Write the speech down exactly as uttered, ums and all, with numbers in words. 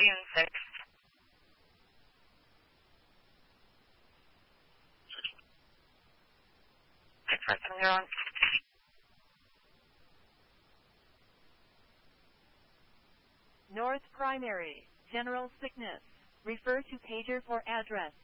June sixth. six five seven zero. North Primary, General Sickness. Refer to pager for address.